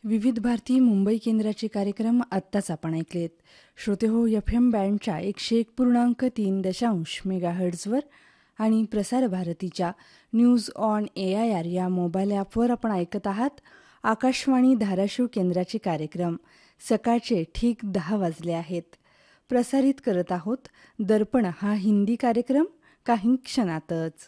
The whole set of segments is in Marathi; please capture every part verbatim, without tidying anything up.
विविध भारती मुंबई केंद्राचे कार्यक्रम आत्ताच आपण ऐकलेत. श्रोते हो, एफ एम बँडच्या एकशे एक पूर्णांक तीन दशांश मेगाहर्ट्झवर आणि प्रसार भारतीच्या news on A I R या मोबाईल ॲपवर आपण ऐकत आहात आकाशवाणी धाराशिव केंद्राचे कार्यक्रम. सकाळचे ठीक दहा वाजले आहेत. प्रसारित करत आहोत दर्पण हा हिंदी कार्यक्रम काही क्षणातच.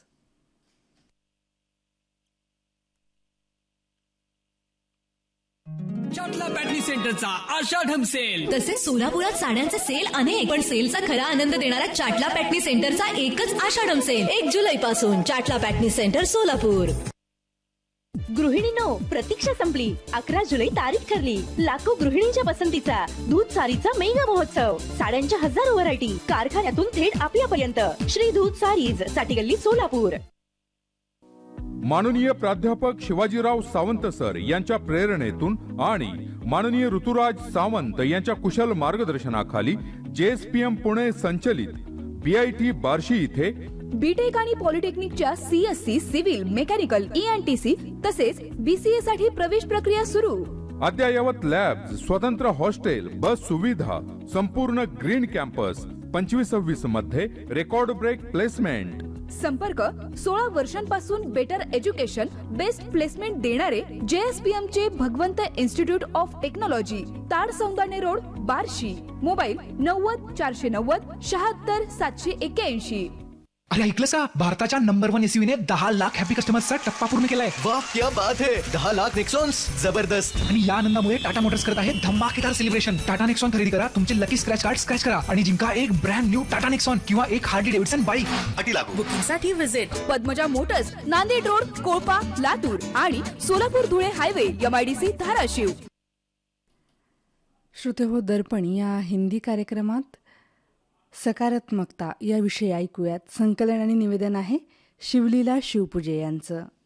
चाटला पॅटनी सेंटरचा आषाढम सेल. तसेच सोलापुरात साड्यांचे सेल अनेक, पण सेलचा खरा आनंद देणारा चाटला पॅटनी सेंटरचा एकच आषाढम सेल एक जुलै पासून. चाटला पॅटनी सेंटर सोलापूर. गृहिणींनो, प्रतीक्षा संपली. अकरा जुलै तारीख ठरली. लाखो गृहिणींच्या पसंतीचा दूध सारीचा मेगा महोत्सव. साड्यांच्या हजारो व्हरायटी कारखान्यातून थेट आपल्यापर्यंत. श्री दूध सारीज, साठीगल्ली, सोलापूर. माननीय प्राध्यापक शिवाजीराव सावंत सर यांच्या प्रेरणेतून आणि माननीय ऋतुराज सावंत यांच्या कुशल मार्गदर्शनाखाली जेएसपीएम पुणे संचलित बीआयटी बार्शी इथे बीटेक आणि पॉलिटेक्निकच्या सीएससी, सिव्हिल, मेकॅनिकल, ईएनटीसी तसेच बीसीए साठी प्रवेश प्रक्रिया सुरू. अद्ययावत लॅब्स, स्वतंत्र हॉस्टेल, बस सुविधा, संपूर्ण ग्रीन कॅम्पस. पंचवीस सव्वीस मध्ये रेकॉर्ड ब्रेक प्लेसमेंट. संपर्क सोळा वर्षांपासून बेटर एज्युकेशन, बेस्ट प्लेसमेंट देणारे जेएसपीएम चे भगवंत institute of technology, ताड Saundane road, Barshi. Mobile नव्वद चारशे नव्वद शहात्तर सातशे एक्क्याऐंशी. अरे ऐकलंस का, भारताच्या नंबर वन एसयूव्ही ने दहा लाख हॅपी कस्टमर्सचा टप्पा पूर्ण केलाय. वाह, क्या बात है. दहा लाख नेक्सॉन्स, जबरदस्त. आणि या आनंदामुळे टाटा मोटर्स करत आहे धमाकेदार सेलिब्रेशन. टाटा नेक्सॉन खरेदी करा, तुमचे लकी स्क्रॅच कार्ड स्क्रॅच करा आणि जिंका एक ब्रँड न्यू टाटा नेक्सॉन किंवा एक हार्ली डेव्हिडसन बाईक. अटी लागू. बुकिंग साठी visit Padmaja Motors, Nanded road, कोळपा, Latur आणि सोलापूर धुळे हायवे, एमआयडीसी, धाराशिव. श्रोते हो, दर्पण या हिंदी कार्यक्रमात सकारात्मकता याविषयी ऐकूयात. संकलन आणि निवेदन आहे शिवलीला शिवपूजे यांचं.